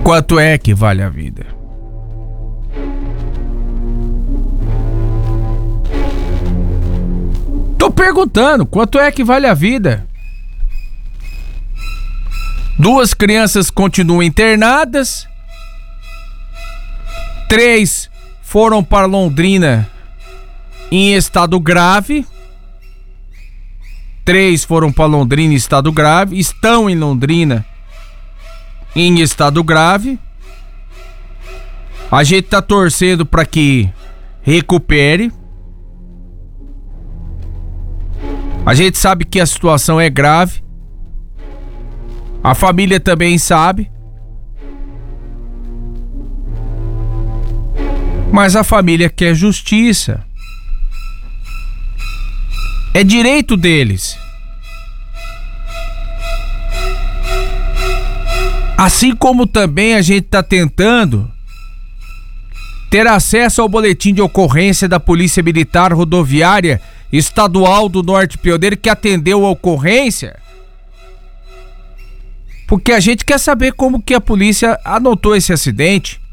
Quanto é que vale a vida? Tô perguntando, quanto é que vale a vida? 2 crianças continuam internadas. 3 foram para Londrina em estado grave. 3 foram para Londrina em estado grave. Estão em Londrina em estado grave. A gente tá torcendo para que recupere. A gente sabe que a situação é grave. A família também sabe. Mas a família quer justiça. É direito deles. Assim como também a gente está tentando ter acesso ao boletim de ocorrência da Polícia Militar Rodoviária Estadual do Norte Pioneiro, que atendeu a ocorrência, porque a gente quer saber como que a polícia anotou esse acidente.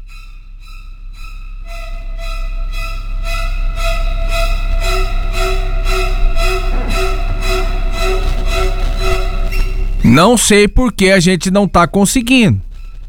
Não sei por que a gente não tá conseguindo.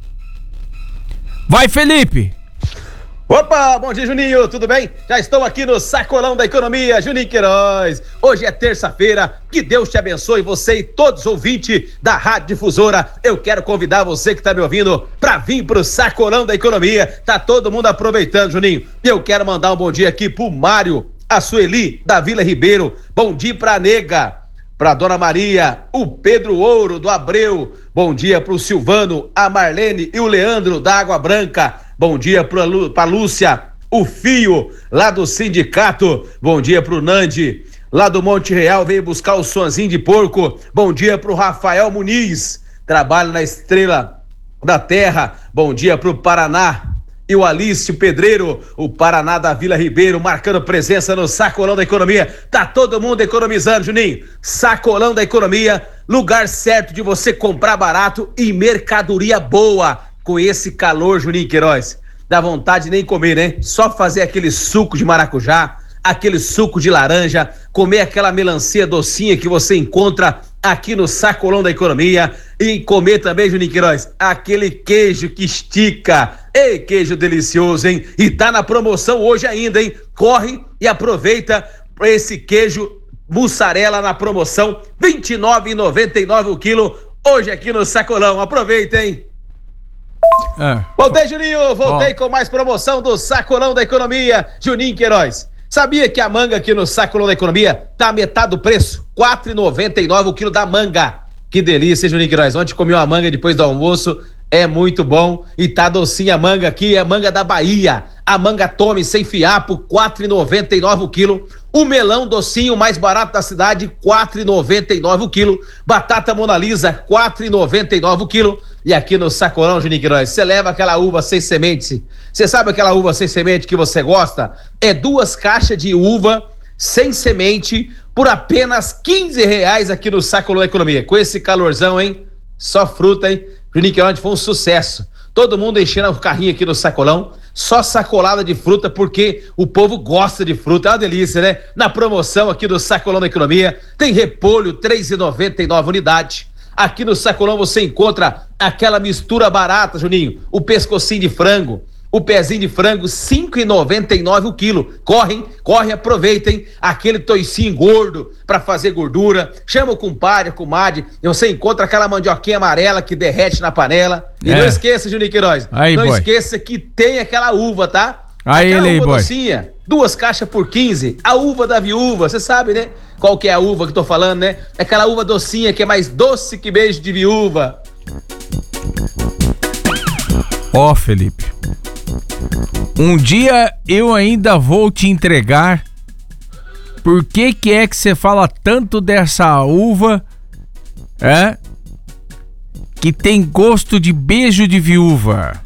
Vai, Felipe! Opa, bom dia, Juninho, tudo bem? Já estou aqui no Sacolão da Economia, Juninho Queiroz. Hoje é terça-feira, que Deus te abençoe, você e todos os ouvintes da Rádio Difusora. Eu quero convidar você que está me ouvindo para vir pro Sacolão da Economia. Tá todo mundo aproveitando, Juninho. Eu quero mandar um bom dia aqui pro Mário, a Sueli da Vila Ribeiro. Bom dia pra Nega, pra Dona Maria, o Pedro Ouro do Abreu. Bom dia pro Silvano, a Marlene e o Leandro da Água Branca. Bom dia pra Lúcia, o Fio, lá do sindicato. Bom dia pro Nandi, lá do Monte Real, veio buscar o sonzinho de porco. Bom dia pro Rafael Muniz, trabalha na Estrela da Terra. Bom dia pro Paraná e o Alício Pedreiro, o Paraná da Vila Ribeiro, marcando presença no Sacolão da Economia. Tá todo mundo economizando, Juninho. Sacolão da Economia, lugar certo de você comprar barato e mercadoria boa. Com esse calor, Juninho Queiroz, dá vontade de nem comer, né? Só fazer aquele suco de maracujá, aquele suco de laranja, comer aquela melancia docinha que você encontra aqui no Sacolão da Economia e comer também, Juninho Queiroz, aquele queijo que estica. Ei, queijo delicioso, hein? E tá na promoção hoje ainda, hein? Corre e aproveita esse queijo mussarela na promoção, R$ 29,99 o quilo, hoje aqui no Sacolão. Aproveita, hein? Voltei, Juninho, voltei com mais promoção do Sacolão da Economia, Juninho Queiroz. Sabia que a manga aqui no Sacolão da Economia tá a metade do preço? R$ 4,99 o quilo da manga. Que delícia, Juninho Queiroz. Ontem comi uma manga depois do almoço, é muito bom. E tá docinha a manga aqui, é a manga da Bahia. A manga Tome sem fiapo, R$ 4,99 o quilo. O melão docinho mais barato da cidade, R$ 4,99 o quilo. Batata Mona Lisa, R$ 4,99 o quilo. E aqui no Sacolão, Juninho Queiroz, você leva aquela uva sem semente. Você sabe aquela uva sem semente que você gosta? É 2 caixas de uva sem semente por apenas R$ 15 aqui no Sacolão da Economia. Com esse calorzão, hein? Só fruta, hein? Juninho Queiroz, foi um sucesso. Todo mundo enchendo o carrinho aqui no Sacolão, só sacolada de fruta, porque o povo gosta de fruta, é uma delícia, né? Na promoção aqui do Sacolão da Economia, tem repolho, R$ 3,99 unidade. Aqui no Sacolão você encontra aquela mistura barata, Juninho, o pescocinho de frango, o pezinho de frango, R$ 5,99 o quilo. Corre, aproveitem aquele toicinho gordo para fazer gordura. Chama o compadre, a comadre, e você encontra aquela mandioquinha amarela que derrete na panela. E não esqueça, Juninho Queiroz, esqueça que tem aquela uva, tá? Aí, aquela ele uva boy. docinha, 2 caixas por 15, a uva da viúva, você sabe, né? Qual que é a uva que eu tô falando, né? É aquela uva docinha que é mais doce que beijo de viúva. Ó, Felipe, um dia eu ainda vou te entregar. Por que é que você fala tanto dessa uva, que tem gosto de beijo de viúva?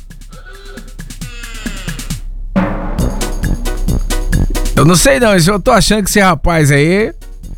Eu não sei não, eu tô achando que esse rapaz aí